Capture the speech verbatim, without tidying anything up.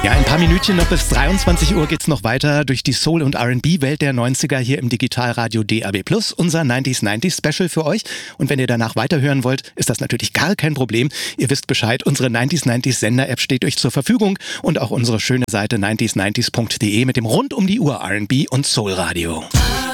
Ja, ein paar Minütchen noch bis dreiundzwanzig Uhr geht's noch weiter durch die Soul- und R and B-Welt der neunziger hier im Digitalradio D A B plus, unser neunzig neunzig Special für euch. Und wenn ihr danach weiterhören wollt, ist das natürlich gar kein Problem. Ihr wisst Bescheid, unsere neunzig neunzig Sender-App steht euch zur Verfügung und auch unsere schöne Seite neunzig neunzig punkt de mit dem rund um die Uhr R and B und Soul-Radio.